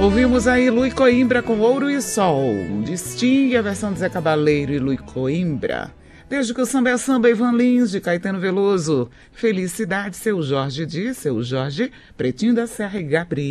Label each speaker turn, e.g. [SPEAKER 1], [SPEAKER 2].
[SPEAKER 1] Ouvimos aí Luiz Coimbra com Ouro e Sol, Distingue a versão de Zé Cabaleiro e Luiz Coimbra. Desde que o samba é samba, Ivan Lins, de Caetano Veloso. Felicidade, Seu Jorge, Pretinho da Serra e Gabriel.